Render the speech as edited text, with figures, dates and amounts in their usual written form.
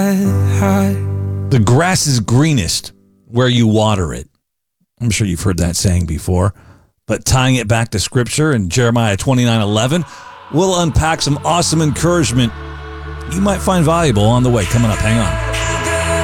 The grass is greenest where you water it. I'm sure you've heard that saying before, but tying it back to scripture in Jeremiah 29:11, we'll unpack some awesome encouragement you might find valuable on the way. Coming up, hang on.